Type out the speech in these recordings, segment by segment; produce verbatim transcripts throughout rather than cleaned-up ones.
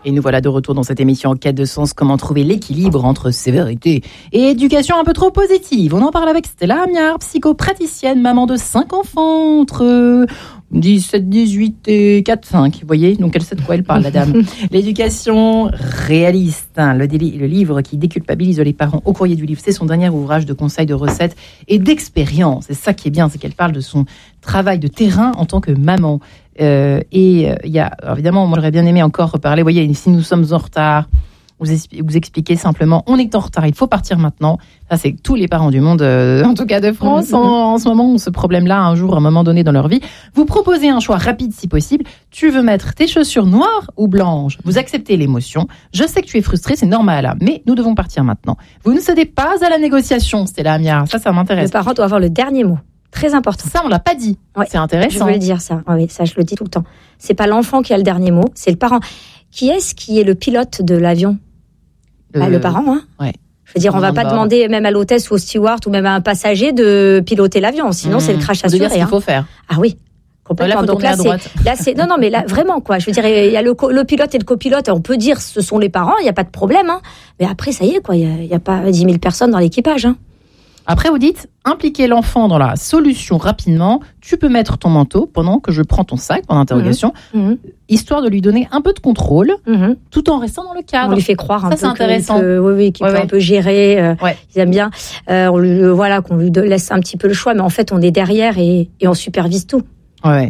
Et nous voilà de retour dans cette émission en quête de sens, comment trouver l'équilibre entre sévérité et éducation un peu trop positive. On en parle avec Stella Amiard, psychopraticienne, maman de cinq enfants, entre dix-sept, dix-huit et quatre, cinq. Vous voyez, donc elle sait de quoi elle parle, la dame. L'éducation réaliste, hein, le, déli- le livre qui déculpabilise les parents. Au courrier du livre, c'est son dernier ouvrage de conseils, de recettes et d'expérience. C'est ça qui est bien, c'est qu'elle parle de son travail de terrain en tant que maman. Euh, et il euh, y a, évidemment, moi j'aurais bien aimé encore reparler. Vous voyez, si nous sommes en retard, vous, expli- vous expliquez simplement, on est en retard, il faut partir maintenant. Ça, c'est tous les parents du monde, euh, en tout cas de France, mmh. en, en ce moment, ont ce problème-là, un jour, à un moment donné dans leur vie. Vous proposez un choix rapide si possible. Tu veux mettre tes chaussures noires ou blanches? Vous acceptez l'émotion. Je sais que tu es frustré, c'est normal, mais nous devons partir maintenant. Vous ne cédez pas à la négociation, Stella Amiard. Ça, ça m'intéresse. Le parent doit avoir le dernier mot. Très important. Ça, on l'a pas dit. Ouais, c'est intéressant. Je veux le dire, ça. Oui, ça, je le dis tout le temps. C'est pas l'enfant qui a le dernier mot, c'est le parent. Qui est-ce qui est le pilote de l'avion? Le, bah, le parent, hein. Ouais. Je veux dire, on va pas demander même à l'hôtesse ou au steward ou même à un passager de piloter l'avion. Sinon, mmh. c'est le crash assuré. C'est ce qu'il faut faire. Ah oui. Complètement. Là, donc là, c'est, là, c'est, non, non, mais là, vraiment, quoi. Je veux dire, il y a le, co- le pilote et le copilote. On peut dire, ce sont les parents, il y a pas de problème, hein. Mais après, ça y est, quoi. Il y a, il y a pas dix mille personnes dans l'équipage, hein. Après, vous dites, impliquer l'enfant dans la solution rapidement. Tu peux mettre ton manteau pendant que je prends ton sac, pour l'interrogation, mmh. histoire de lui donner un peu de contrôle, mmh. tout en restant dans le cadre. On lui fait croire un Ça, peu c'est intéressant. Peut, oui, oui, qu'il ouais, peut ouais. un peu gérer. Euh, ouais. Ils aiment bien. Euh, on lui, voilà, qu'on lui laisse un petit peu le choix, mais en fait, on est derrière et, et on supervise tout. Ouais.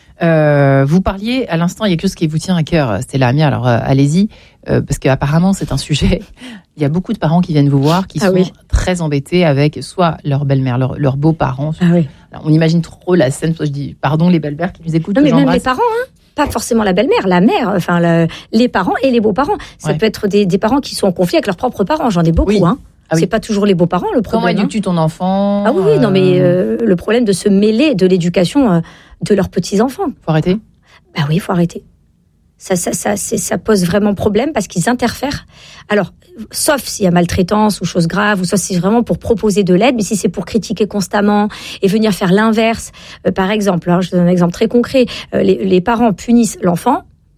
Euh, vous parliez à l'instant, il y a quelque chose qui vous tient à cœur, Stella Amiard, alors euh, allez-y, euh, parce qu'apparemment c'est un sujet, il y a beaucoup de parents qui viennent vous voir, qui ah sont oui. très embêtés avec soit leur belle-mère, leurs leur beaux-parents. Ah oui. Alors, on imagine trop la scène, je dis pardon les belles-mères qui nous écoutent. Non mais même les parents, hein. Pas forcément la belle-mère, la mère, enfin le, les parents et les beaux-parents. Ça ouais. peut être des, des parents qui sont en conflit avec leurs propres parents, j'en ai beaucoup, oui. hein. Ah oui. C'est pas toujours les beaux-parents le problème. Comment éduques-tu ton enfant? Ah oui, oui, non mais euh, le problème de se mêler de l'éducation euh, de leurs petits-enfants. Faut arrêter? Bah oui, il faut arrêter. Ça, ça, ça, c'est, ça pose vraiment problème parce qu'ils interfèrent. Alors, sauf s'il y a maltraitance ou choses graves, ou soit c'est vraiment pour proposer de l'aide, mais si c'est pour critiquer constamment et venir faire l'inverse, euh, par exemple, alors je donne un exemple très concret, euh, les, les parents punissent l'enfant,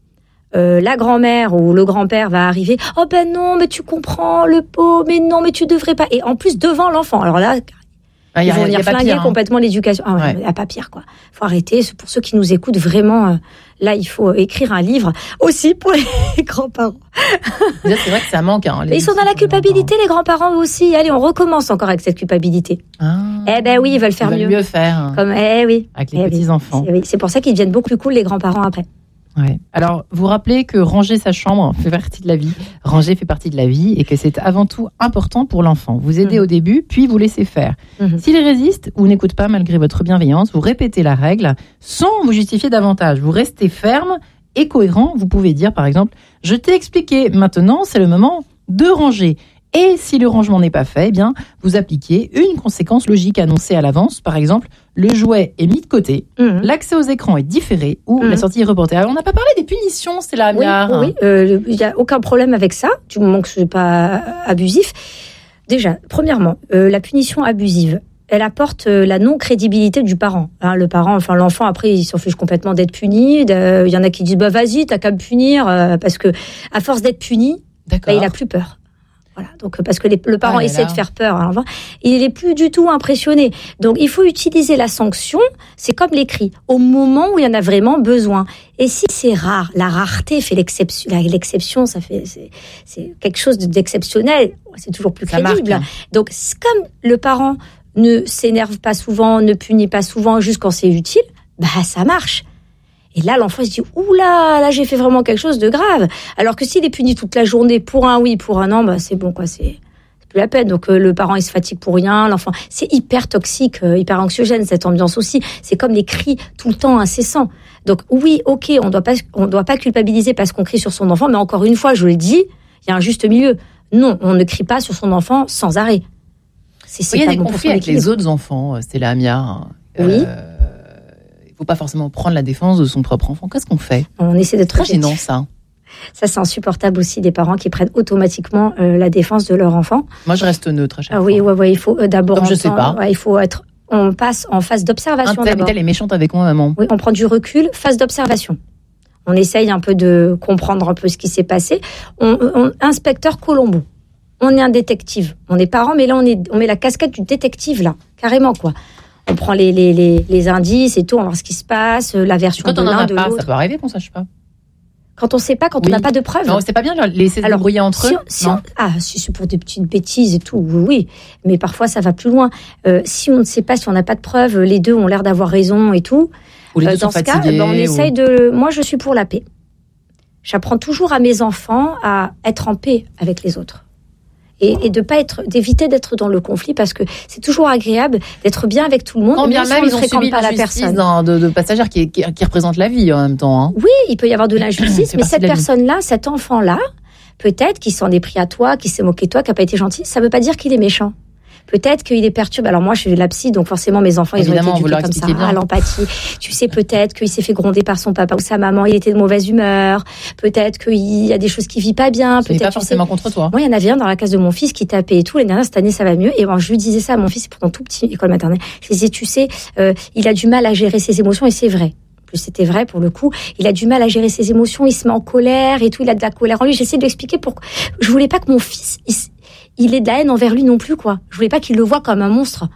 euh, la grand-mère ou le grand-père va arriver, oh ben non, mais tu comprends, le pot, mais non, mais tu devrais pas, et en plus devant l'enfant. Alors là, ah, ils y a, vont venir flinguer pire, hein. complètement l'éducation. Ah ouais, ouais. Il n'y a pas pire, quoi. Faut arrêter. C'est pour ceux qui nous écoutent, vraiment, euh, là, il faut écrire un livre aussi pour les grands-parents. Déjà, c'est vrai que ça manque. Hein, ils sont dans la culpabilité, les grands-parents aussi. Allez, on recommence encore avec cette culpabilité. Ah, eh ben oui, ils veulent faire ils veulent mieux. mieux faire. Comme, eh oui. Avec les eh petits-enfants. Oui. C'est, oui. c'est pour ça qu'ils deviennent beaucoup plus cool, les grands-parents, après. Ouais. Alors, vous rappelez que ranger sa chambre fait partie de la vie. Ranger fait partie de la vie et que c'est avant tout important pour l'enfant. Vous aidez mmh. au début, puis vous laissez faire. Mmh. S'il résiste ou n'écoute pas malgré votre bienveillance, vous répétez la règle sans vous justifier davantage. Vous restez ferme et cohérent. Vous pouvez dire, par exemple, je t'ai expliqué, maintenant c'est le moment de ranger. Et si le rangement n'est pas fait, eh bien, vous appliquez une conséquence logique annoncée à l'avance. Par exemple, le jouet est mis de côté, mmh. l'accès aux écrans est différé ou mmh. la sortie est reportée. Alors, on n'a pas parlé des punitions, c'est la Amiard. Oui, il oui. n'y euh, a aucun problème avec ça, du moment que ce n'est pas abusif. Déjà, premièrement, euh, la punition abusive, elle apporte euh, la non-crédibilité du parent. Hein, le parent, enfin l'enfant, après, il s'en fiche complètement d'être puni. Il euh, y en a qui disent, bah vas-y, t'as qu'à me punir, euh, parce que à force d'être puni, bah, il n'a plus peur. Voilà, donc parce que les, le parent ah, essaie là. de faire peur à l'enfant, il n'est plus du tout impressionné. Donc il faut utiliser la sanction, c'est comme les cris, au moment où il y en a vraiment besoin. Et si c'est rare, la rareté fait l'exception, l'exception ça fait c'est, c'est quelque chose d'exceptionnel, c'est toujours plus ça crédible. Marque, hein. Donc comme le parent ne s'énerve pas souvent, ne punit pas souvent, juste quand c'est utile, bah ça marche. Et là, l'enfant se dit, oula, là, j'ai fait vraiment quelque chose de grave. Alors que s'il est puni toute la journée pour un oui, pour un non, bah, c'est bon, quoi, c'est, c'est plus la peine. Donc, euh, le parent, il se fatigue pour rien, l'enfant, c'est hyper toxique, euh, hyper anxiogène, cette ambiance aussi. C'est comme les cris tout le temps incessants. Donc, oui, ok, on doit pas, on doit pas culpabiliser parce qu'on crie sur son enfant, mais encore une fois, je le dis, il y a un juste milieu. Non, on ne crie pas sur son enfant sans arrêt. C'est, c'est il y a des conflits avec les autres enfants, Stella Amiard. Euh, oui. Il ne faut pas forcément prendre la défense de son propre enfant. Qu'est-ce qu'on fait? On essaie d'être très gênant, ça. Ça, c'est insupportable aussi, des parents qui prennent automatiquement euh, la défense de leur enfant. Moi, je reste neutre à chaque ah, fois. Oui, ouais, ouais, il faut euh, d'abord... Comme je ne sais pas. Ouais, il faut être... On passe en phase d'observation un tel, d'abord. Elle est méchante avec moi, maman. Oui, on prend du recul, phase d'observation. On essaye un peu de comprendre un peu ce qui s'est passé. On, on, inspecteur Colombo. On est un détective. On est parents, mais là, on, est, on met la casquette du détective, là. Carrément, quoi. On prend les, les, les, les indices et tout, on va voir ce qui se passe, la version quand de on l'un, en a de pas, l'autre. Ça peut arriver qu'on sache pas. Quand on sait pas, quand oui. on n'a pas de preuves. Non, c'est pas bien de laisser se débrouiller entre si eux. On, si on, ah, si c'est pour des petites bêtises et tout, oui, oui. Mais parfois, ça va plus loin. Euh, si on ne sait pas, si on n'a pas de preuves, les deux ont l'air d'avoir raison et tout. Ou les deux euh, dans sont ce fatigués, cas, ben, on ou... essaye de. Moi, je suis pour la paix. J'apprends toujours à mes enfants à être en paix avec les autres. Et, et de pas être, d'éviter d'être dans le conflit parce que c'est toujours agréable d'être bien avec tout le monde. Quand bien même, si ils ont subi pas la l'injustice personne. D'un, de, de passagères qui, qui, qui représentent la vie en même temps. Hein. Oui, il peut y avoir de l'injustice, mais cette personne-là, cet enfant-là, peut-être qu'il s'en est pris à toi, qu'il s'est moqué de toi, qu'il n'a pas été gentil, ça ne veut pas dire qu'il est méchant. Peut-être qu'il est perturbé. Alors moi, je suis la psy, donc forcément, mes enfants, ils ont été éduqués comme ça, à l'empathie. Tu sais, peut-être qu'il s'est fait gronder par son papa ou sa maman, il était de mauvaise humeur. Peut-être qu'il y a des choses qui vit pas bien. Ce n'est pas forcément sais, contre toi. Moi, il y en avait un dans la classe de mon fils qui tapait et tout. L'année dernière, cette année, ça va mieux. Et bon, je lui disais ça à mon fils, c'est pourtant tout petit, école maternelle. Je lui disais, tu sais, euh, il a du mal à gérer ses émotions et c'est vrai. Plus c'était vrai pour le coup, il a du mal à gérer ses émotions, il se met en colère et tout, il a de la colère en lui. J'essaie de lui expliquer pourquoi. Je voulais pas que mon fils, il, il ait de la haine envers lui non plus, quoi. Je voulais pas qu'il le voie comme un monstre.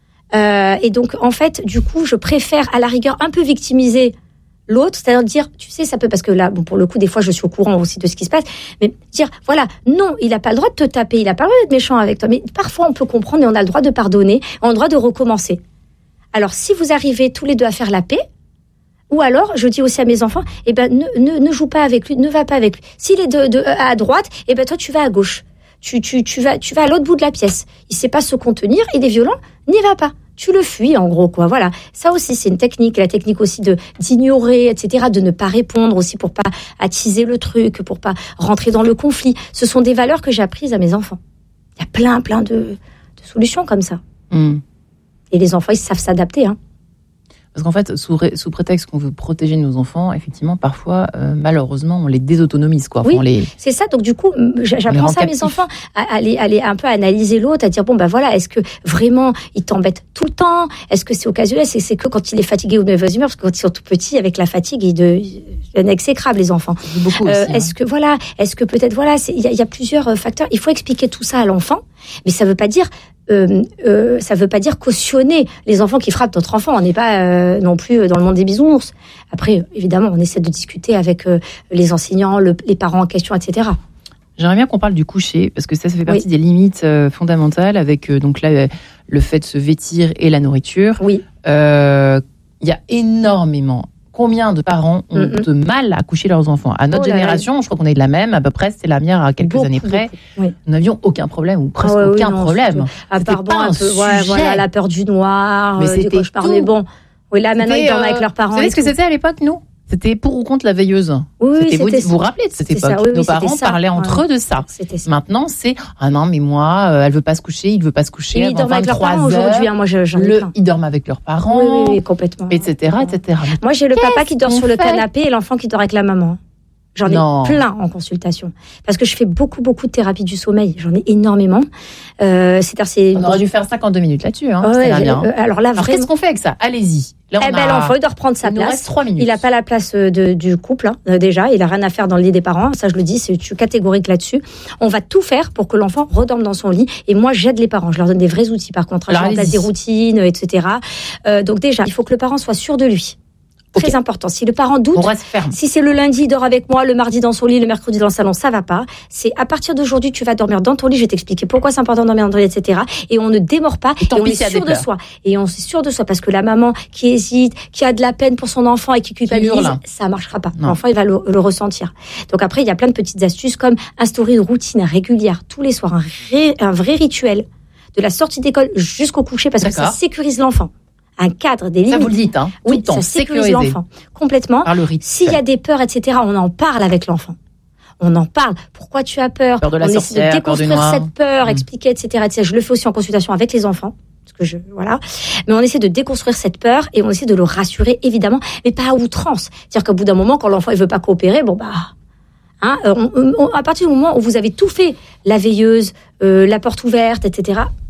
Euh, et donc, en fait, du coup, je préfère à la rigueur un peu victimiser l'autre, c'est-à-dire dire, tu sais, ça peut, parce que là, bon, pour le coup, des fois, je suis au courant aussi de ce qui se passe, mais dire, voilà, non, il a pas le droit de te taper, il a pas le droit d'être méchant avec toi, mais parfois, on peut comprendre et on a le droit de pardonner, on a le droit de recommencer. Alors, si vous arrivez tous les deux à faire la paix, ou alors, je dis aussi à mes enfants, eh ben, ne, ne, ne joue pas avec lui, ne va pas avec lui. S'il est de, de, à droite, eh ben, toi, tu vas à gauche. Tu, tu, tu vas, tu vas à l'autre bout de la pièce. Il sait pas se contenir, il est violent, n'y va pas. Tu le fuis, en gros, quoi. Voilà. Ça aussi, c'est une technique. La technique aussi de, d'ignorer, et cetera, de ne pas répondre aussi pour pas attiser le truc, pour pas rentrer dans le conflit. Ce sont des valeurs que j'ai apprises à mes enfants. Il y a plein, plein de, de solutions comme ça. Mmh. Et les enfants, ils savent s'adapter, hein. Parce qu'en fait, sous, ré, sous prétexte qu'on veut protéger nos enfants, effectivement, parfois, euh, malheureusement, on les désautonomise, quoi. Oui, on les, c'est ça. Donc du coup, j'apprends ça à mes enfants, à aller, aller un peu analyser l'autre, à dire bon ben voilà, est-ce que vraiment il t'embête tout le temps? Est-ce que c'est occasionnel? C'est, c'est que quand il est fatigué ou de mauvaise humeur, parce que quand ils sont tout petits, avec la fatigue, ils deviennent exécrables les enfants. Beaucoup euh, aussi, est-ce hein. que voilà, est-ce que peut-être voilà, il y, y a plusieurs facteurs. Il faut expliquer tout ça à l'enfant, mais ça veut pas dire Euh, euh, ça veut pas dire cautionner les enfants qui frappent notre enfant. On n'est pas euh, non plus dans le monde des bisounours. Après, évidemment, on essaie de discuter avec euh, les enseignants, le, les parents en question, et cetera. J'aimerais bien qu'on parle du coucher, parce que ça, ça fait partie oui. des limites euh, fondamentales, avec euh, donc là euh, le fait de se vêtir et la nourriture. Oui. Il euh, y a énormément. Combien de parents ont mm-hmm. de mal à coucher leurs enfants? À notre oh génération, là. Je crois qu'on est de la même, à peu près, c'était la mienne à quelques beaucoup, années près. Oui. Nous n'avions aucun problème, ou presque ah ouais, aucun oui, non, problème. À part bon, un, un peu, ouais, voilà, la peur du noir, mais euh, c'était du cauchemar, mais bon. Oui, là, maintenant, ils dorment euh, avec leurs parents. Vous savez ce que c'était à l'époque, nous? C'était pour ou contre la veilleuse. Oui, c'était c'était vous, vous vous rappelez de cette époque? Ça, oui, Nos oui, parents ça, parlaient entre ouais. eux de ça. ça. Maintenant, c'est ah non, mais moi, euh, elle veut pas se coucher, il veut pas se coucher. Ils dorment avec leurs parents aujourd'hui. Hein, moi, j'en ai le, plein. Ils dorment avec leurs parents. Oui, oui, oui complètement. et cetera, et cetera. Moi, j'ai le Qu'est-ce papa qui dort sur le fait canapé et l'enfant qui dort avec la maman. J'en ai non. plein en consultation. Parce que je fais beaucoup, beaucoup de thérapie du sommeil. J'en ai énormément. Euh, c'est, c'est... On aurait dû faire cinquante-deux minutes là-dessus. Hein. Oh, ouais, c'est bien. Euh, alors là, alors, vraiment... qu'est-ce qu'on fait avec ça? Allez-y. Là, on eh ben, a... l'enfant, il doit reprendre sa il place. Nous reste trois minutes. Il n'a pas la place de, du couple, hein, déjà. Il n'a rien à faire dans le lit des parents. Ça, je le dis, c'est, je suis catégorique là-dessus. On va tout faire pour que l'enfant redorme dans son lit. Et moi, j'aide les parents. Je leur donne des vrais outils, par contre. Alors, je leur place des routines, et cetera. Euh, donc, déjà, il faut que le parent soit sûr de lui. Très okay. important. Si le parent doute, on reste ferme. Si c'est le lundi, il dort avec moi, le mardi dans son lit, le mercredi dans le salon, ça va pas. C'est à partir d'aujourd'hui, tu vas dormir dans ton lit. Je vais t'expliquer pourquoi c'est important de dormir dans ton lit, et cetera. Et on ne démord pas. Et, et on est sûr de soi. Et on est sûr de soi parce que la maman qui hésite, qui a de la peine pour son enfant et qui culpabilise, ça marchera pas. Non. L'enfant, il va le, le ressentir. Donc après, il y a plein de petites astuces comme instaurer une routine régulière tous les soirs, un, ré, un vrai rituel de la sortie d'école jusqu'au coucher parce D'accord. que ça sécurise l'enfant. Un cadre, des limites. Ça vous le dites, hein. Tout oui, le temps, ça sécurise l'enfant. Complètement. Par le rythme. S'il y a des peurs, et cetera, on en parle avec l'enfant. On en parle. Pourquoi tu as peur? Peur de la on sorcière, essaie de déconstruire peur cette peur, mmh. expliquer, et cetera, et cetera. Je le fais aussi en consultation avec les enfants. Parce que je, voilà. Mais on essaie de déconstruire cette peur et on essaie de le rassurer, évidemment, mais pas à outrance. C'est-à-dire qu'au bout d'un moment, quand l'enfant, il veut pas coopérer, bon, bah, hein, on, on, à partir du moment où vous avez tout fait, la veilleuse, euh, la porte ouverte, et cetera,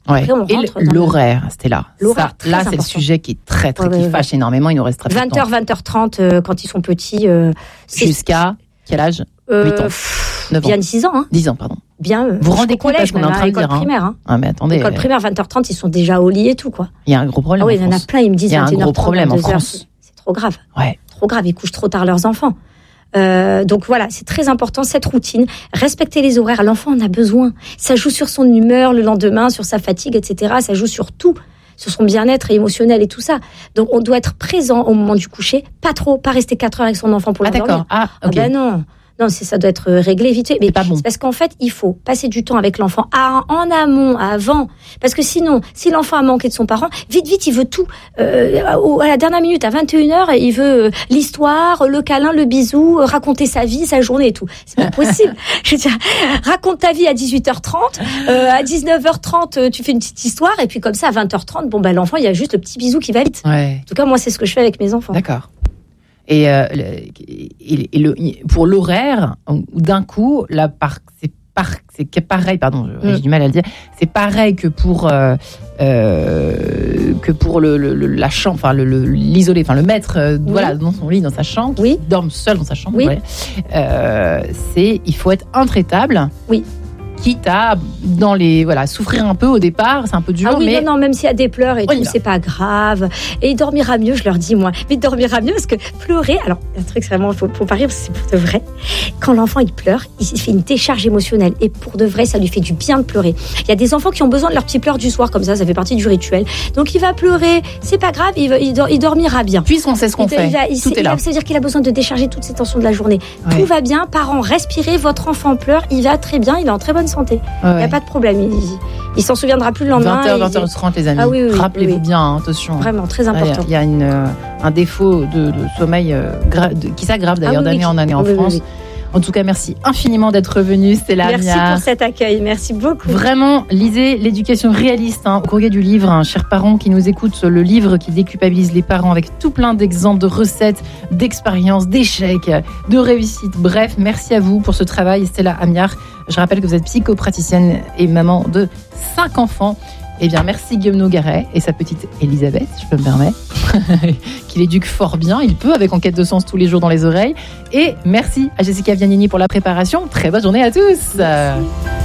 Ouais. Après, on Et rentre le- dans l'horaire, Stella. L'horaire, Ça, très là, c'est le important. sujet qui est très, très, Ouais, qui ouais, fâche énormément. Il nous restera peu de vingt temps. heures, vingt heures trente, euh, quand ils sont petits. euh, c'est- Jusqu'à quel âge? euh, huit ans. pff, neuf ans. Bien six ans, hein. dix ans, pardon. Bien. euh, Vous rendez jusqu'au compte, parce collège, qu'on est en même, train de à l'école dire, hein. primaire, hein. Ah, mais attendez, L'école euh, primaire, vingt heures trente, ils sont déjà au lit et tout, quoi. il y a un gros problème Ah oui, en il y en a France. plein, ils me disent Il y a un vingt et une heures gros trente, problème en vingt-deux heures, France. C'est c'est trop grave. Ouais. Trop grave, ils couchent trop tard leurs enfants. Euh, donc voilà, c'est très important cette routine. Respecter les horaires, l'enfant en a besoin. Ça joue sur son humeur le lendemain, sur sa fatigue, et cetera. Ça joue sur tout, sur son bien-être émotionnel et tout ça. Donc on doit être présent au moment du coucher, pas trop, pas rester quatre heures avec son enfant pour Ah, l'endormir. d'accord. Ah, Ah ok. ben non. Non, c'est, ça doit être réglé vite fait. Mais C'est pas bon. c'est parce qu'en fait, il faut passer du temps avec l'enfant à- en amont, avant. Parce que sinon, si l'enfant a manqué de son parent, vite, vite, il veut tout. Euh, au- à la dernière minute, à vingt et une heures, il veut euh, l'histoire, le câlin, le bisou, euh, raconter sa vie, sa journée et tout. C'est pas possible. Je veux dire, raconte ta vie à dix-huit heures trente, euh, à dix-neuf heures trente, euh, tu fais une petite histoire, et puis comme ça, à vingt heures trente, bon, ben, l'enfant, il y a juste le petit bisou qui va vite. Ouais. En tout cas, moi, c'est ce que je fais avec mes enfants. D'accord. Et, euh, le- et, et le, pour l'horaire, d'un coup, là, par, c'est, par, c'est que pareil, pardon, j'ai Mm. du mal à le dire, c'est pareil que pour, euh, euh, que pour le, le- le- la chambre, enfin le, le- l'isolé, enfin le mettre euh, Oui. voilà, dans son lit, dans sa chambre, Oui. qui dorme seul dans sa chambre. Oui. ouais. Euh, c'est, il faut être intraitable. Oui. Quitte à, dans les, voilà, souffrir un peu au départ, c'est un peu dur, Ah oui, mais non, non, même s'il y a des pleurs et On y tout, va. c'est pas grave. Et il dormira mieux, je leur dis, moi. Mais il dormira mieux parce que pleurer, alors, un truc, c'est vraiment, faut, faut pas rire parce que c'est pour de vrai. Quand l'enfant, il pleure, il fait une décharge émotionnelle. Et pour de vrai, ça lui fait du bien de pleurer. Il y a des enfants qui ont besoin de leur petit pleur du soir, comme ça, ça fait partie du rituel. Donc, il va pleurer, c'est pas grave, il, va, il, dor- il dormira bien. puisqu'on sait ce qu'on Il- fait, il va- il- tout il est là. a- Ça veut dire qu'il a besoin de décharger toutes ses tensions de la journée. Ouais. Tout va bien, parents, respirez, votre enfant pleure, il va très bien, il est en très bonne santé. Il Ouais, n'y a ouais. pas de problème. Il, il s'en souviendra plus le lendemain. vingt heures, il- vingt heures trente, les amis. Ah oui, oui, oui, Rappelez-vous oui. bien, hein, attention. Vraiment, très Ah, il y a- important. Il y a une, euh, un défaut de, de sommeil euh, gra- de- qui s'aggrave d'ailleurs Ah oui, d'année oui, en année en oui, oui, France. oui. En tout cas, merci infiniment d'être venue, Stella Merci Amiard. pour cet accueil, merci beaucoup. Vraiment, lisez l'éducation réaliste, hein, au courrier du livre, hein, chers parents qui nous écoutent, le livre qui déculpabilise les parents avec tout plein d'exemples, de recettes, d'expériences, d'échecs, de réussites. Bref, merci à vous pour ce travail, Stella Amiard. Je rappelle que vous êtes psychopraticienne et maman de cinq enfants. Eh bien, merci Guillaume Nogaret et sa petite Elisabeth, je peux me permettre, qu'il éduque fort bien. Il peut avec Enquête de sens tous les jours dans les oreilles. Et merci à Jessica Vianini pour la préparation. Très bonne journée à tous. Merci.